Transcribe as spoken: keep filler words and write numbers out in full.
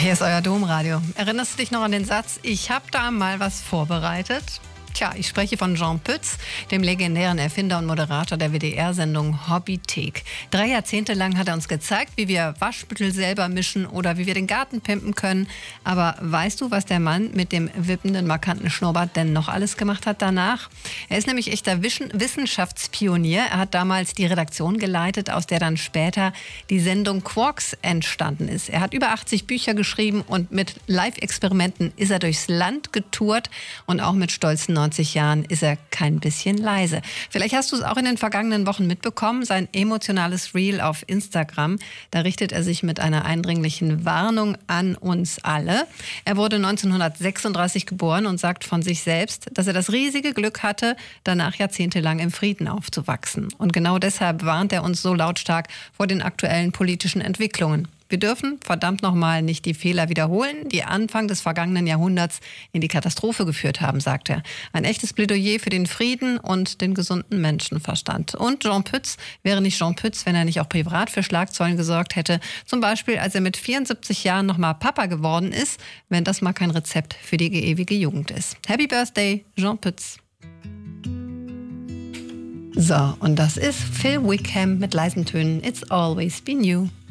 Hier ist euer Domradio. Erinnerst du dich noch an den Satz, ich habe da mal was vorbereitet? Tja, ich spreche von Jean Pütz, dem legendären Erfinder und Moderator der W D R-Sendung Hobbythek. Drei Jahrzehnte lang hat er uns gezeigt, wie wir Waschmittel selber mischen oder wie wir den Garten pimpen können. Aber weißt du, was der Mann mit dem wippenden, markanten Schnurrbart denn noch alles gemacht hat danach? Er ist nämlich echter Wissenschaftspionier. Er hat damals die Redaktion geleitet, aus der dann später die Sendung Quarks entstanden ist. Er hat über achtzig Bücher geschrieben und mit Live-Experimenten ist er durchs Land getourt und auch mit stolzen neunzig Jahren ist er kein bisschen leise. Vielleicht hast du es auch in den vergangenen Wochen mitbekommen, sein emotionales Reel auf Instagram. Da richtet er sich mit einer eindringlichen Warnung an uns alle. Er wurde neunzehnhundertsechsunddreißig geboren und sagt von sich selbst, dass er das riesige Glück hatte, danach jahrzehntelang im Frieden aufzuwachsen. Und genau deshalb warnt er uns so lautstark vor den aktuellen politischen Entwicklungen. Wir dürfen verdammt nochmal nicht die Fehler wiederholen, die Anfang des vergangenen Jahrhunderts in die Katastrophe geführt haben, sagt er. Ein echtes Plädoyer für den Frieden und den gesunden Menschenverstand. Und Jean Pütz wäre nicht Jean Pütz, wenn er nicht auch privat für Schlagzeilen gesorgt hätte. Zum Beispiel, als er mit vierundsiebzig Jahren nochmal Papa geworden ist, wenn das mal kein Rezept für die ewige Jugend ist. Happy Birthday, Jean Pütz. So, und das ist Phil Wickham mit leisen Tönen. It's always been you.